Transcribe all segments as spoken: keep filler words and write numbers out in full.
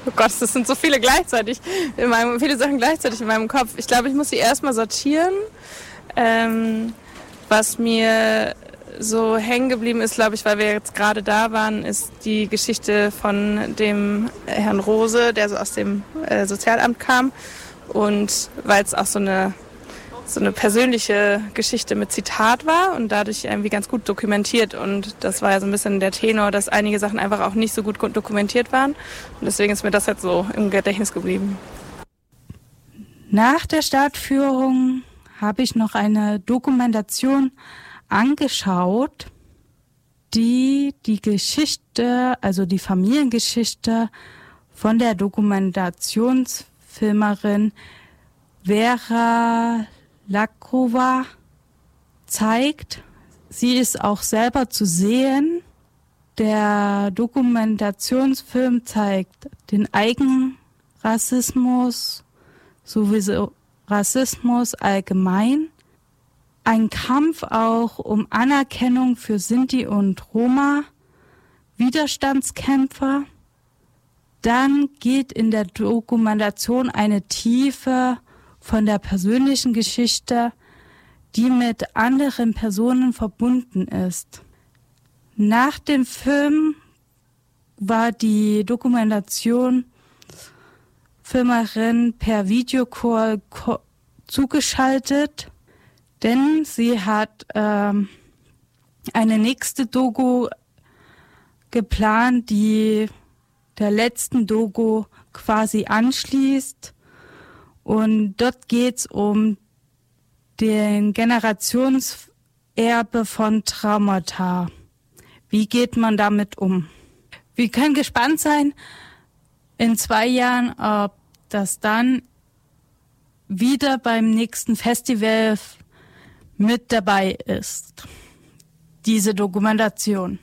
Oh Gott, das sind so viele gleichzeitig, in meinem, viele Sachen gleichzeitig in meinem Kopf. Ich glaube, ich muss sie erstmal sortieren. Ähm, was mir so hängen geblieben ist, glaube ich, weil wir jetzt gerade da waren, ist die Geschichte von dem Herrn Rose, der so aus dem äh, Sozialamt kam. Und weil es auch so eine, so eine persönliche Geschichte mit Zitat war und dadurch irgendwie ganz gut dokumentiert. Und das war ja so ein bisschen der Tenor, dass einige Sachen einfach auch nicht so gut dokumentiert waren. Und deswegen ist mir das jetzt so im Gedächtnis geblieben. Nach der Stadtführung habe ich noch eine Dokumentation angeschaut, die die Geschichte, also die Familiengeschichte von der Dokumentationsfilmerin Vera Lakrova zeigt. Sie ist auch selber zu sehen. Der Dokumentationsfilm zeigt den Eigenrassismus sowie Rassismus allgemein. Ein Kampf auch um Anerkennung für Sinti und Roma, Widerstandskämpfer. Dann geht in der Dokumentation eine Tiefe von der persönlichen Geschichte, die mit anderen Personen verbunden ist. Nach dem Film war die Dokumentation Filmerin per Videocall ko- zugeschaltet, denn sie hat ähm, eine nächste Doku geplant, die der letzten Doku quasi anschließt. Und dort geht's um den Generationserbe von Traumata. Wie geht man damit um? Wir können gespannt sein in zwei Jahren, ob das dann wieder beim nächsten Festival mit dabei ist. Diese Dokumentation.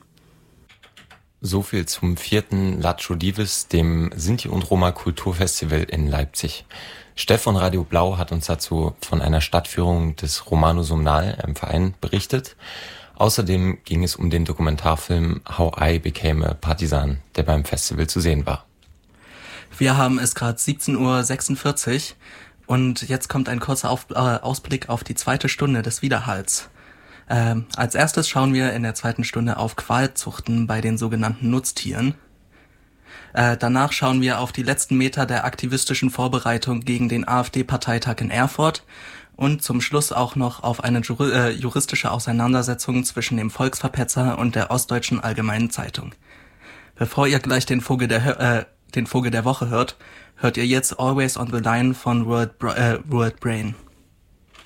So viel zum vierten Lacho Divis, dem Sinti und Roma Kulturfestival in Leipzig. Steff von Radio Blau hat uns dazu von einer Stadtführung des Romano Somnal im Verein berichtet. Außerdem ging es um den Dokumentarfilm How I Became a Partisan, der beim Festival zu sehen war. Wir haben es gerade siebzehn Uhr sechsundvierzig und jetzt kommt ein kurzer auf, äh, Ausblick auf die zweite Stunde des Widerhalls. Ähm, als erstes schauen wir in der zweiten Stunde auf Qualzuchten bei den sogenannten Nutztieren. Äh, danach schauen wir auf die letzten Meter der aktivistischen Vorbereitung gegen den AfD-Parteitag in Erfurt und zum Schluss auch noch auf eine juri- äh, juristische Auseinandersetzung zwischen dem Volksverpetzer und der Ostdeutschen Allgemeinen Zeitung. Bevor ihr gleich den Vogel der, äh, den Vogel der Woche hört, hört ihr jetzt Always on the Line von World, Bra- äh, World Brain.